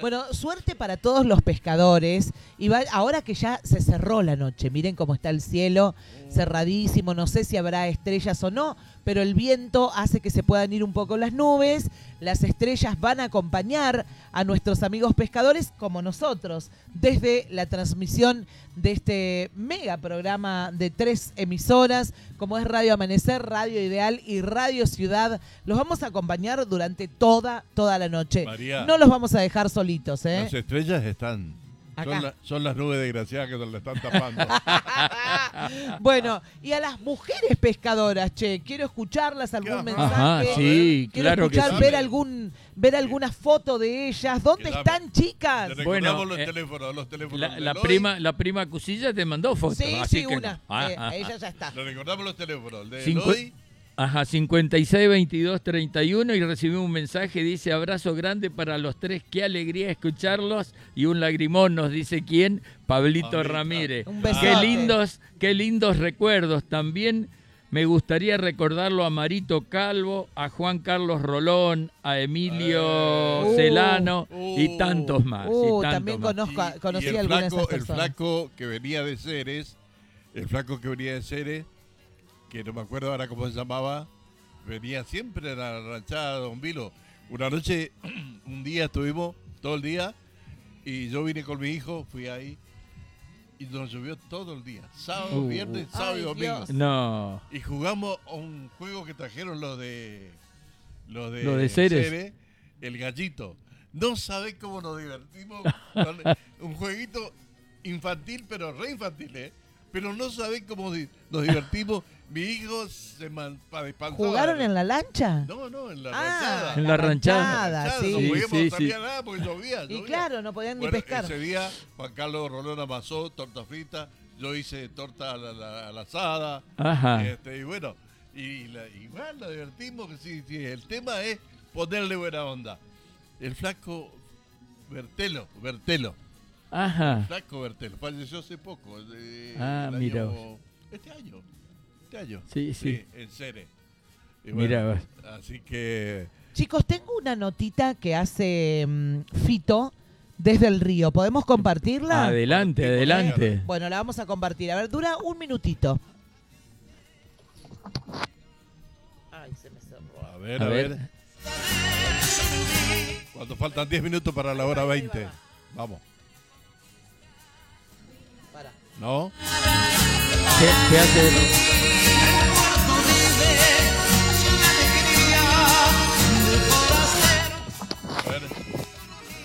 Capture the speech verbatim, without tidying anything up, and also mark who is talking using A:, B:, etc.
A: Bueno, suerte para todos los pescadores. Y va, ahora que ya se cerró la noche, miren cómo está el cielo, cerradísimo, no sé si habrá estrellas o no, pero el viento hace que se puedan ir un poco las nubes. Las estrellas van a acompañar a nuestros amigos pescadores como nosotros, desde la transmisión de este mega programa de tres emisoras, como es Radio Amanecer, Radio Ideal y Radio Ciudad. Los vamos a acompañar durante toda, toda la noche.
B: María,
A: no los vamos a dejar solitos, ¿eh?
B: Las estrellas están... Son, la, son las nubes desgraciadas que se le están tapando.
A: Bueno, y a las mujeres pescadoras, che, quiero escucharlas, algún
B: Ajá.
A: mensaje.
C: Ajá, sí,
A: quiero
C: claro que
A: escuchar,
C: sí.
A: ver algún, ver alguna foto de ellas. ¿Dónde
B: Quedame.
A: están, chicas?
B: Le recordamos
C: Bueno,
B: los
C: eh,
B: teléfonos, los teléfonos
C: La,
B: de
C: la
B: Eloy.
C: prima, la prima Cusilla te mandó fotos.
A: Sí,
C: así
A: sí,
C: que
A: una.
C: no. Ah,
A: Eh,
C: ah,
A: ella
C: ah.
A: ya está.
B: Le recordamos los teléfonos. El de
C: Cincu-
B: Eloy,
C: Ajá, cincuenta y seis, veintidós, treinta y uno y recibí un mensaje, dice abrazo grande para los tres, qué alegría escucharlos y un lagrimón nos dice quién, Pablito
B: Pablito.
C: Ramírez.
A: Un
C: Qué
A: besote.
C: lindos, qué lindos recuerdos. También me gustaría recordarlo a Marito Calvo, a Juan Carlos Rolón, a Emilio
A: Uh.
C: Celano
B: Uh.
C: y tantos más.
A: Uh,
C: y tantos
A: también
C: más.
A: conozco,
B: y-
A: conocí
B: y el
A: algunas de
B: flaco,
A: esas
B: el
A: personas.
B: flaco que venía de Ceres, el flaco que venía de Ceres, que no me acuerdo ahora cómo se llamaba, venía siempre a la ranchada de Don Vilo. Una noche, un día estuvimos todo el día y yo vine con mi hijo, fui ahí y nos llovió todo el día. Sábado,
C: Uh.
B: viernes, sábado y
A: Ay,
B: domingo.
A: Dios.
C: No.
B: Y jugamos a un juego que trajeron los de los de,
C: Los de Ceres.
B: el gallito. No sabés cómo nos divertimos con un jueguito infantil, pero re infantil, ¿eh? Pero no sabés cómo di- nos divertimos. Mi hijo se man, pa- despanzaba.
A: ¿Jugaron en la lancha?
B: No, no, en la
A: Ah,
B: ranchada.
C: En la ranchada.
B: Ranchada,
A: sí.
B: no
C: Sí,
B: podíamos
C: sí,
B: salir
C: sí.
B: a nada porque llovía.
A: Y
B: llovía.
A: claro, no podían ni
B: Bueno,
A: pescar.
B: ese día Juan Carlos Rolón amasó torta frita, yo hice torta a la, la- a la asada,
C: Ajá.
B: este, y bueno, y la, igual nos divertimos, que sí, sí, el tema es ponerle buena onda. El flaco Bertelo, Bertelo,
C: Ajá.
B: flaco Bertelo, falleció hace poco. de-
C: Ah,
B: el
C: mira
B: año-
C: vos.
B: Este año, este año.
C: Sí, sí.
B: en Ceres. Y
C: Mira
B: bueno,
C: vos.
B: así que...
A: Chicos, tengo una notita que hace mm, Fito desde el río. ¿Podemos compartirla?
C: Adelante, adelante.
A: Bueno, la vamos a compartir. A ver, dura un minutito. Ay, se me cerró.
B: A ver,
C: A
B: a,
C: ver.
B: ver. Cuando faltan diez minutos para la hora veinte. Vamos.
A: Para.
B: ¿No?
C: ¿Qué, qué hace?